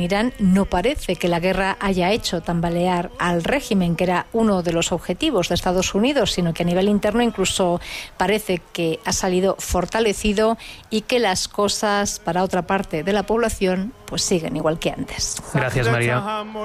Irán no parece que la guerra haya hecho tambalear al régimen, que era uno de los objetivos de Estados Unidos, sino que a nivel interno incluso parece que ha salido fortalecido y que las cosas para otra parte de la población pues siguen igual que antes. Gracias, María.